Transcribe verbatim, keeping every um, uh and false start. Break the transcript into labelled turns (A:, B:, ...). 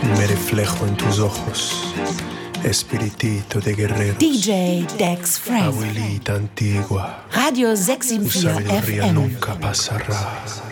A: Me reflejo en tus ojos, espiritito de guerreros.
B: D J Dex Frank.
A: Abuelita antigua.
B: Radio
A: Tu
B: sechs sieben vier F
A: sabiduría
B: M.
A: nunca pasará.